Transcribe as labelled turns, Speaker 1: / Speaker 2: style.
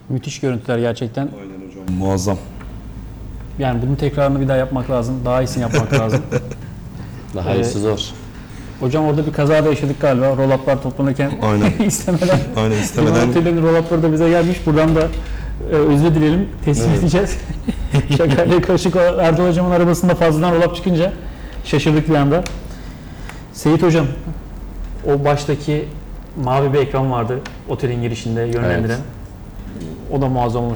Speaker 1: Müthiş görüntüler gerçekten.
Speaker 2: Aynen hocam. Muazzam.
Speaker 1: Yani bunun tekrarını bir daha yapmak lazım. Daha iyisini yapmak lazım.
Speaker 3: Daha iyisi zor.
Speaker 1: Hocam orada bir kaza da yaşadık galiba. Roll-up'lar toplanırken
Speaker 2: Aynen.
Speaker 1: istemeden.
Speaker 2: Aynen istemeden.
Speaker 1: Otellerin roll-up'ları da bize gelmiş. Buradan da özür dileyelim. Teslim edeceğiz. Şakayla karışık Erdal Hocam'ın arabasında fazladan roll-up çıkınca şaşırdık bir anda. Seyit Hocam, o baştaki mavi bir ekran vardı otelin girişinde yönlendiren.
Speaker 3: Evet.
Speaker 1: O da muazzam olmuş.